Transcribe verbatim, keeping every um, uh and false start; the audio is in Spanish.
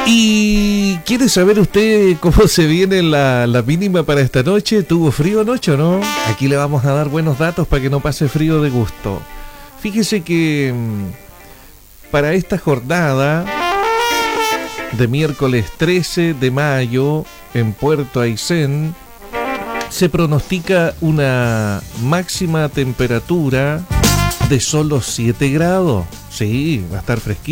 ¿Y quiere saber usted cómo se viene la, la mínima para esta noche? ¿Tuvo frío anoche o no? Aquí le vamos a dar buenos datos para que no pase frío de gusto. Fíjese que para esta jornada de miércoles trece de mayo en Puerto Aysén se pronostica una máxima temperatura de solo siete grados. Sí, va a estar fresquito.